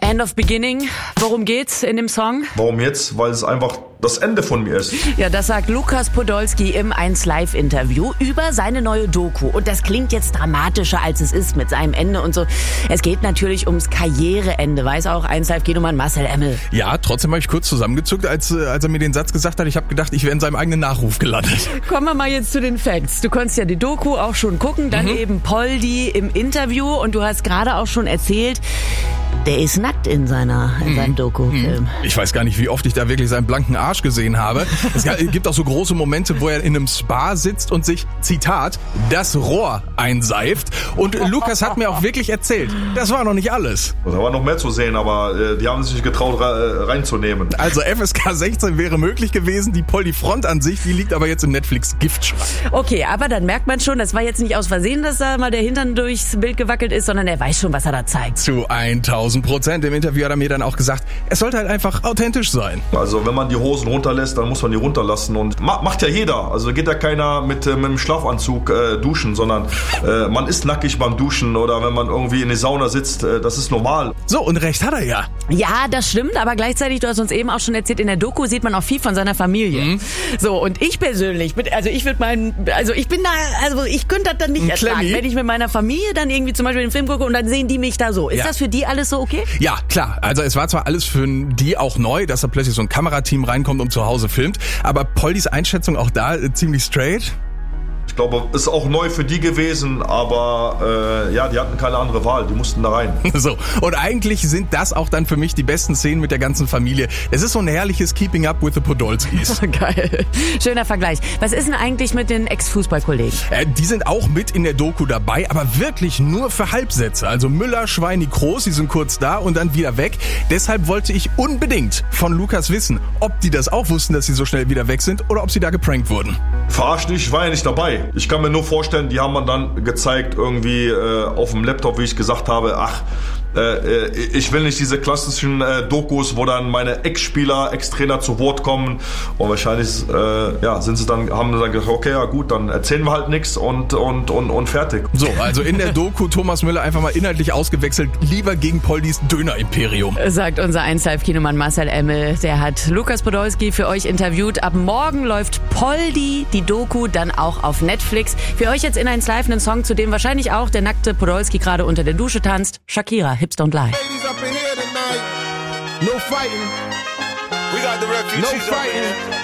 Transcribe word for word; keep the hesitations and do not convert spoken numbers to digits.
End of Beginning. Worum geht's in dem Song? Warum jetzt? Weil es einfach das Ende von mir ist. Ja, das sagt Lukas Podolski im eins Live Interview über seine neue Doku. Und das klingt jetzt dramatischer, als es ist mit seinem Ende und so. Es geht natürlich ums Karriereende, weiß auch eins Live Kinomann Marcel Emmel. Ja, trotzdem habe ich kurz zusammengezuckt, als, als er mir den Satz gesagt hat. Ich habe gedacht, ich wäre in seinem eigenen Nachruf gelandet. Kommen wir mal jetzt zu den Facts. Du konntest ja die Doku auch schon gucken, dann mhm. eben Poldi im Interview. Und du hast gerade auch schon erzählt, der ist nackt in seiner in seinem Doku-Film. Ich weiß gar nicht, wie oft ich da wirklich seinen blanken Arsch gesehen habe. Es gibt auch so große Momente, wo er in einem Spa sitzt und sich, Zitat, das Rohr einseift. Und Lukas hat mir auch wirklich erzählt, das war noch nicht alles. Da war noch mehr zu sehen, aber äh, die haben sich nicht getraut reinzunehmen. Also F S K sechzehn wäre möglich gewesen, die Poldi-Front an sich, die liegt aber jetzt im Netflix-Giftschrank. Okay, aber dann merkt man schon, das war jetzt nicht aus Versehen, dass da mal der Hintern durchs Bild gewackelt ist, sondern er weiß schon, was er da zeigt. Zu tausend Prozent. Im Interview hat er mir dann auch gesagt, es sollte halt einfach authentisch sein. Also wenn man die Hosen runterlässt, dann muss man die runterlassen. Und ma- macht ja jeder. Also geht ja keiner mit, äh, mit einem Schlafanzug äh, duschen, sondern äh, man ist nackig beim Duschen oder wenn man irgendwie in der Sauna sitzt. Äh, das ist normal. So, und recht hat er ja. Ja, das stimmt, aber gleichzeitig, du hast uns eben auch schon erzählt, in der Doku sieht man auch viel von seiner Familie. Mhm. So, und ich persönlich, bin, also ich würde meinen, also ich bin da, also ich könnte das dann nicht ertragen, wenn ich mit meiner Familie dann irgendwie zum Beispiel den Film gucke und dann sehen die mich da so. Ist ja. das für die alles so okay? Ja, klar. Also es war zwar alles für die auch neu, dass da plötzlich so ein Kamerateam reinkommt und zu Hause filmt, aber Poldis Einschätzung auch da äh, ziemlich straight. Ich glaube, ist auch neu für die gewesen, aber äh, ja, die hatten keine andere Wahl, die mussten da rein. So, und eigentlich sind das auch dann für mich die besten Szenen mit der ganzen Familie. Es ist so ein herrliches Keeping Up with the Podolskis. Geil. Schöner Vergleich. Was ist denn eigentlich mit den Ex-Fußballkollegen? Äh, die sind auch mit in der Doku dabei, aber wirklich nur für Halbsätze. Also Müller, Schweini, Kroos, die sind kurz da und dann wieder weg. Deshalb wollte ich unbedingt von Lukas wissen, ob die das auch wussten, dass sie so schnell wieder weg sind oder ob sie da geprankt wurden. Verarscht nicht, ich war ja nicht dabei. Ich kann mir nur vorstellen, die haben man dann gezeigt irgendwie äh, auf dem Laptop, wie ich gesagt habe, ach, äh, ich will nicht diese klassischen äh, Dokus, wo dann meine Ex-Spieler, Ex-Trainer zu Wort kommen und wahrscheinlich äh, ja, sind sie dann, haben sie dann gesagt, okay, ja gut, dann erzählen wir halt nichts und, und, und, und fertig. So, also in der Doku Thomas Müller einfach mal inhaltlich ausgewechselt, lieber gegen Poldis Döner-Imperium. Sagt unser eins Live Kinomann Marcel Emmel, der hat Lukas Podolski für euch interviewt. Ab morgen läuft Poldi, die Doku, dann auch auf Netflix. Für euch jetzt in eins Live einen Song, zu dem wahrscheinlich auch der nackte Podolski gerade unter der Dusche tanzt. Shakira, Hips Don't Lie. Ladies up in here tonight. No fighting. We got the refugees no fighting.